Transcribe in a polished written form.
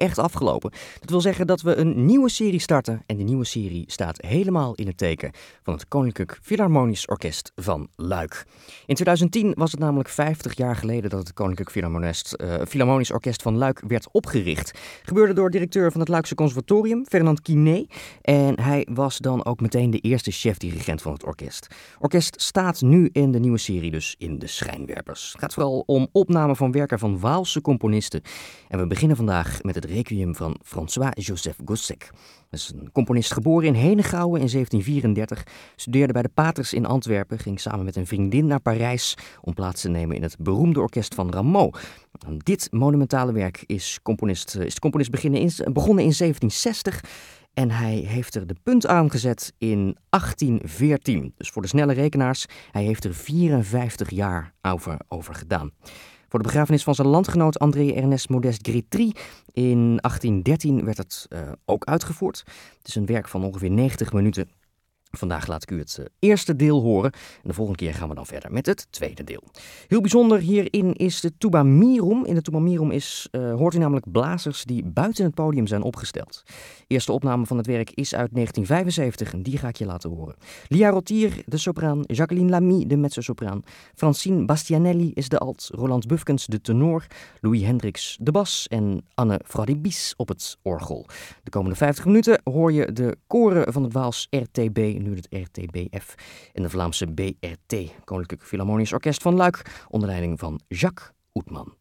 echt afgelopen. Dat wil zeggen dat we een nieuwe serie starten en die nieuwe serie staat helemaal in het teken van het Koninklijk Philharmonisch Orkest van Luik. In 2010 was het namelijk 50 jaar geleden dat het Koninklijk Philharmonisch Orkest van Luik werd opgericht. Gebeurde door directeur van het Luikse Conservatorium, Fernand Quinet. En hij was dan ook meteen de eerste chef-dirigent van het orkest. Orkest staat nu in de nieuwe serie dus in de schijnwerpers. Het gaat vooral om opnamen van werken van Waalse componisten. En we beginnen vandaag met het requiem van François-Joseph Gossec. Dat is een componist geboren in Henegouwen in 1734, studeerde bij de Paters in Antwerpen, ging samen met een vriendin naar Parijs om plaats te nemen in het beroemde orkest van Rameau. Aan dit monumentale werk is de componist begonnen in 1760 en hij heeft er de punt aan gezet in 1814. Dus voor de snelle rekenaars, hij heeft er 54 jaar over gedaan. Voor de begrafenis van zijn landgenoot André-Ernest Modest Grétry in 1813 werd het ook uitgevoerd. Het is een werk van ongeveer 90 minuten. Vandaag laat ik u het eerste deel horen en de volgende keer gaan we dan verder met het tweede deel. Heel bijzonder hierin is de tuba mirum. In de tuba mirum hoort u namelijk blazers die buiten het podium zijn opgesteld. De eerste opname van het werk is uit 1975 en die ga ik je laten horen. Lia Rottier, de sopraan, Jacqueline Lamy, de mezzosopraan, Francine Bastianelli is de alt, Roland Bufkens, de tenor, Louis Hendricks, de bas en Anne Fradibis op het orgel. De komende 50 minuten hoor je de koren van het Waals RTB, nu het RTBF en de Vlaamse BRT, Koninklijk Philharmonisch Orkest van Luik, onder leiding van Jacques Oetman.